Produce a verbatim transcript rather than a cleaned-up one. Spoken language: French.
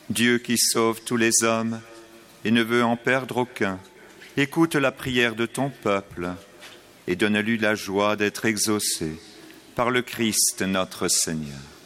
Dieu qui sauve tous les hommes et ne veut en perdre aucun, écoute la prière de ton peuple et donne-lui la joie d'être exaucé par le Christ notre Seigneur.